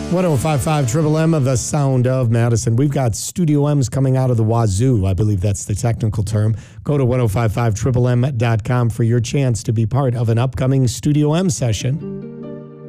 1055 Triple M of the sound of Madison. We've got Studio M's coming out of the wazoo. I believe that's the technical term. Go to 1055triplem.com for your chance to be part of an upcoming Studio M session.